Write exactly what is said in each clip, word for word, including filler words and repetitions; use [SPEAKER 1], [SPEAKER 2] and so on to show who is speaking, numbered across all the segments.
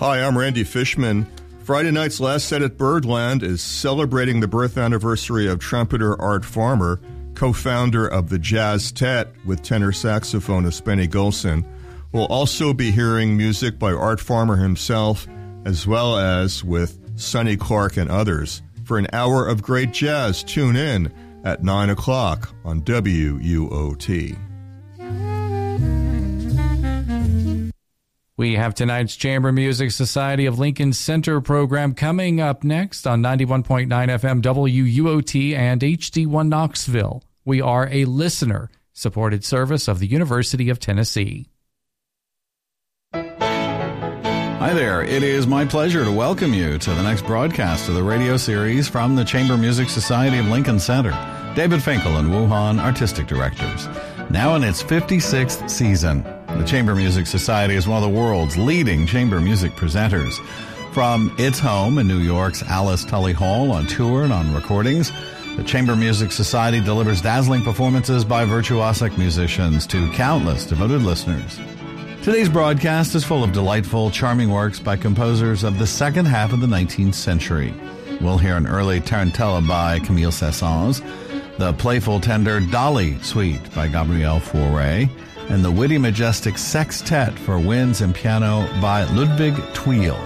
[SPEAKER 1] Hi, I'm Randy Fishman. Friday night's last set at Birdland is celebrating the birth anniversary of trumpeter Art Farmer, co-founder of the Jazz Tet with tenor saxophonist Benny Golson. We'll also be hearing music by Art Farmer himself, as well as with Sonny Clark and others. For an hour of great jazz, tune in at nine o'clock on W U O T.
[SPEAKER 2] We have tonight's Chamber Music Society of Lincoln Center program coming up next on ninety-one point nine F M W U O T and H D one Knoxville. We are a listener-supported service of the University of Tennessee.
[SPEAKER 3] Hi there. It is my pleasure to welcome you to the next broadcast of the radio series from the Chamber Music Society of Lincoln Center. David Finkel and Wu Han, artistic directors. Now in its fifty-sixth season, the Chamber Music Society is one of the world's leading chamber music presenters. From its home in New York's Alice Tully Hall on tour and on recordings, the Chamber Music Society delivers dazzling performances by virtuosic musicians to countless devoted listeners. Today's broadcast is full of delightful, charming works by composers of the second half of the nineteenth century. We'll hear an early tarantella by Camille Saint-Saëns, the playful, tender Dolly Suite by Gabriel Fauré, and the witty, majestic Sextet for winds and piano by Ludwig Thuil.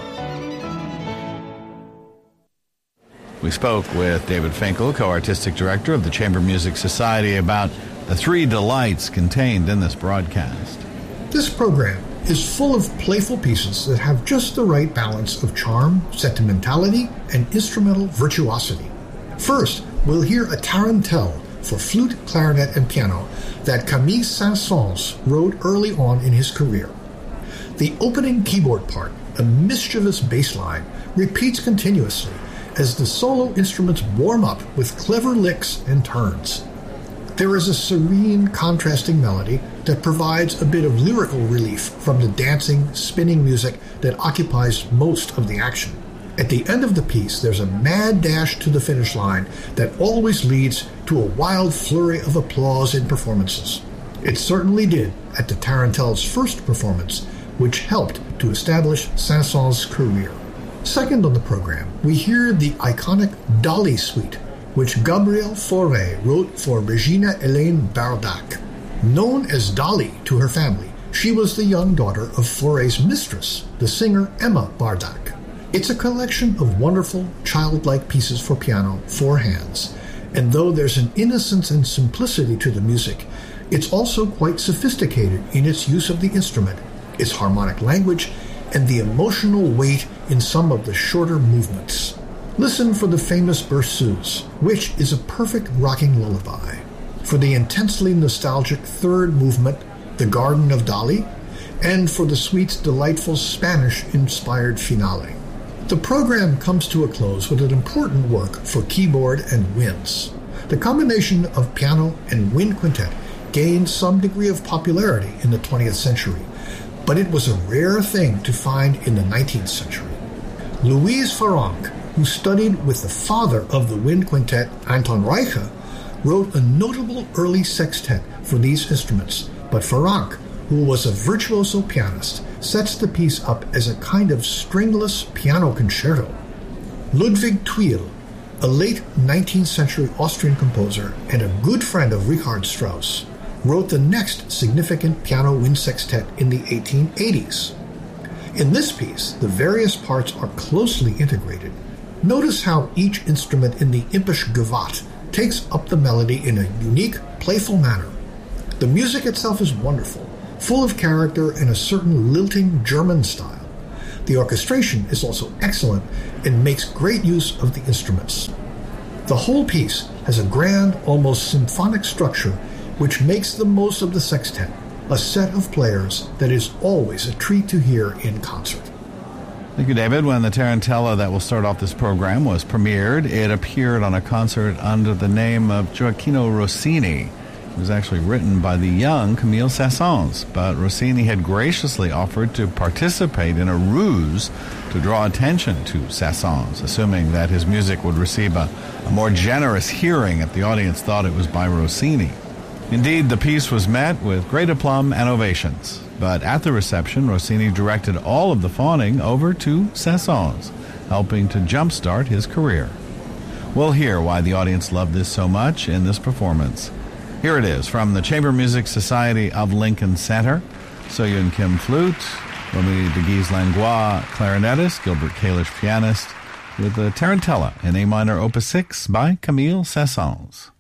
[SPEAKER 3] We spoke with David Finkel, co-artistic director of the Chamber Music Society, about the three delights contained in this broadcast.
[SPEAKER 4] This program is full of playful pieces that have just the right balance of charm, sentimentality, and instrumental virtuosity. First, we'll hear a tarantelle for flute, clarinet, and piano that Camille Saint-Saëns wrote early on in his career. The opening keyboard part, a mischievous bass line, repeats continuously as the solo instruments warm up with clever licks and turns. There is a serene, contrasting melody that provides a bit of lyrical relief from the dancing, spinning music that occupies most of the action. At the end of the piece, there's a mad dash to the finish line that always leads to a wild flurry of applause in performances. It certainly did at the Tarantelle's first performance, which helped to establish Saint-Saëns' career. Second on the program, we hear the iconic Dolly Suite, which Gabriel Fauré wrote for Regina Hélène Bardac. Known as Dolly to her family, she was the young daughter of Fauré's mistress, the singer Emma Bardac. It's a collection of wonderful, childlike pieces for piano, four hands, and though there's an innocence and simplicity to the music, it's also quite sophisticated in its use of the instrument, its harmonic language, and the emotional weight in some of the shorter movements. Listen for the famous Berceuse, which is a perfect rocking lullaby, for the intensely nostalgic third movement, The Garden of Dolly, and for the suite's delightful Spanish-inspired finale. The program comes to a close with an important work for keyboard and winds. The combination of piano and wind quintet gained some degree of popularity in the twentieth century, but it was a rare thing to find in the nineteenth century. Louise Farrenc, who studied with the father of the wind quintet, Anton Reicha, wrote a notable early sextet for these instruments, but Farrenc, who was a virtuoso pianist, sets the piece up as a kind of stringless piano concerto. Ludwig Thuil, a late nineteenth century Austrian composer and a good friend of Richard Strauss, wrote the next significant piano wind sextet in the eighteen eighties. In this piece, the various parts are closely integrated. Notice how each instrument in the impish gavotte takes up the melody in a unique, playful manner. The music itself is wonderful, full of character and a certain lilting German style. The orchestration is also excellent and makes great use of the instruments. The whole piece has a grand, almost symphonic structure which makes the most of the sextet, a set of players that is always a treat to hear in concert.
[SPEAKER 3] Thank you, David. When the tarantella that will start off this program was premiered, it appeared on a concert under the name of Gioacchino Rossini. It was actually written by the young Camille Saint-Saëns, but Rossini had graciously offered to participate in a ruse to draw attention to Saint-Saëns, assuming that his music would receive a, a more generous hearing if the audience thought it was by Rossini. Indeed, the piece was met with great aplomb and ovations. But at the reception, Rossini directed all of the fawning over to Saint-Saëns, helping to jumpstart his career. We'll hear why the audience loved this so much in this performance. Here it is from the Chamber Music Society of Lincoln Center. So-Yun Kim, flute, Romy de Guise Langlois, clarinetist, Gilbert Kalish, pianist, with the Tarantella in A minor, opus six by Camille Saint-Saëns.